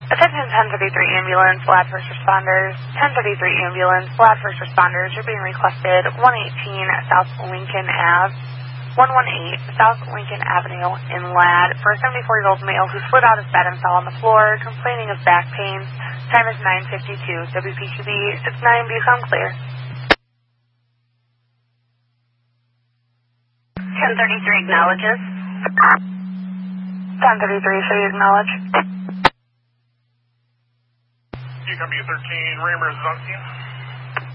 Attention 1033 ambulance, lab first responders. 1033 ambulance, lab first responders. You're being requested 118 South Lincoln Ave. 118 South Lincoln Avenue in Ladd for a 74-year-old male who slid out of bed and fell on the floor, complaining of back pain. Time is 9:52. WPQB 69, be found clear. 1033 acknowledges. 1033, so you acknowledge. UW 13, Reimers is on scene.